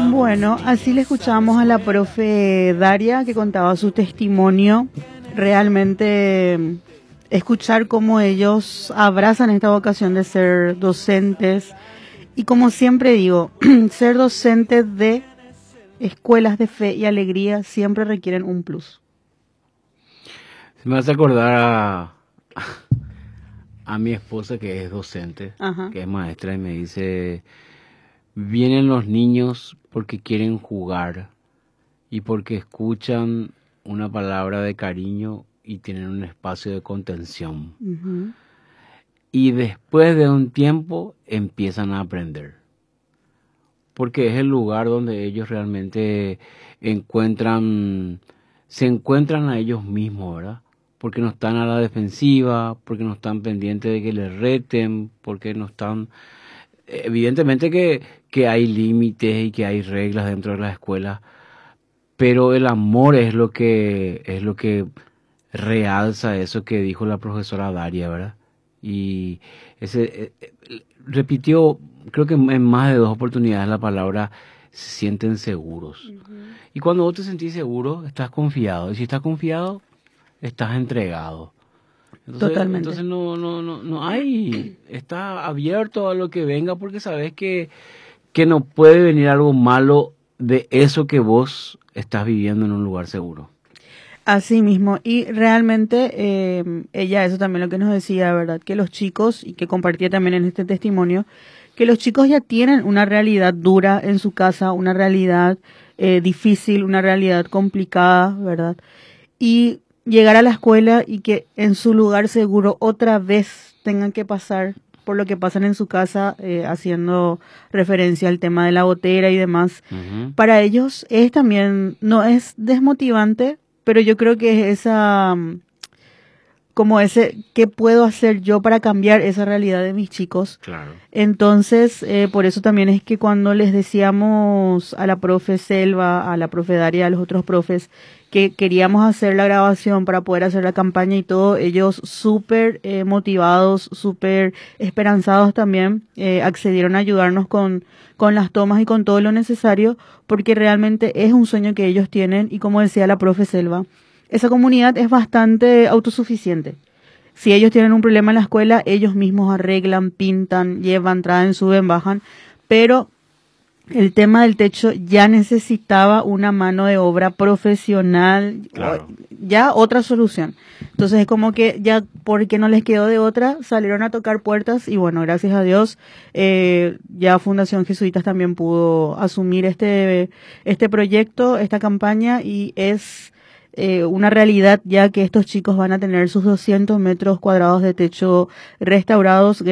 Bueno, así le escuchamos a la profe Daria que contaba su testimonio. Realmente escuchar cómo ellos abrazan esta vocación de ser docentes. Y como siempre digo, ser docentes de escuelas de fe y alegría siempre requieren un plus. Me hace acordar a mi esposa que es docente, Ajá. que es maestra, y me dice, vienen los niños porque quieren jugar y porque escuchan una palabra de cariño y tienen un espacio de contención. Uh-huh. Y después de un tiempo empiezan a aprender. Porque es el lugar donde ellos realmente se encuentran a ellos mismos, ¿verdad? Porque no están a la defensiva, porque no están pendientes de que les reten, porque no están... Evidentemente que hay límites y que hay reglas dentro de la escuela, pero el amor es lo que realza eso que dijo la profesora Daria, ¿verdad? Y repitió, creo que en más de 2 oportunidades la palabra se sienten seguros. Uh-huh. Y cuando vos te sentís seguro, estás confiado. Y si estás confiado, estás entregado. Totalmente. Entonces no hay, está abierto a lo que venga porque sabes que no puede venir algo malo de eso que vos estás viviendo en un lugar seguro. Así mismo, y realmente ella eso también lo que nos decía, ¿verdad? Que los chicos, y que compartía también en este testimonio, que los chicos ya tienen una realidad dura en su casa, una realidad difícil, una realidad complicada, ¿verdad? Y llegar a la escuela y que en su lugar seguro otra vez tengan que pasar por lo que pasan en su casa, haciendo referencia al tema de la gotera y demás. Uh-huh. Para ellos es también, no es desmotivante, pero yo creo que es esa, como ese, ¿qué puedo hacer yo para cambiar esa realidad de mis chicos? Claro. Entonces, por eso también es que cuando les decíamos a la profe Selva, a la profe Daria, a los otros profes, que queríamos hacer la grabación para poder hacer la campaña y todo, ellos súper motivados, súper esperanzados también, accedieron a ayudarnos con las tomas y con todo lo necesario, porque realmente es un sueño que ellos tienen y como decía la profe Selva, esa comunidad es bastante autosuficiente. Si ellos tienen un problema en la escuela, ellos mismos arreglan, pintan, llevan, traen, suben, bajan, pero el tema del techo ya necesitaba una mano de obra profesional, Claro. ya otra solución. Entonces es como que ya porque no les quedó de otra, salieron a tocar puertas y bueno, gracias a Dios, ya Fundación Jesuitas también pudo asumir este proyecto, esta campaña y es una realidad ya que estos chicos van a tener sus 200 metros cuadrados de techo restaurados